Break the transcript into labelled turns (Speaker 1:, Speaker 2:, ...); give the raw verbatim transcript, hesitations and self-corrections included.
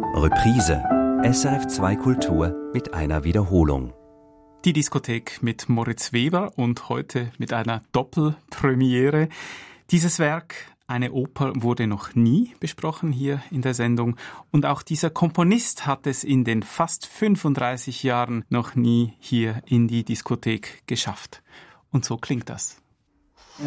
Speaker 1: Reprise. S R F zwei Kultur mit einer Wiederholung.
Speaker 2: Die Diskothek mit Moritz Weber und heute mit einer Doppelpremiere. Dieses Werk, eine Oper, wurde noch nie besprochen hier in der Sendung. Und auch dieser Komponist hat es in den fast fünfunddreißig Jahren noch nie hier in die Diskothek geschafft. Und so klingt das.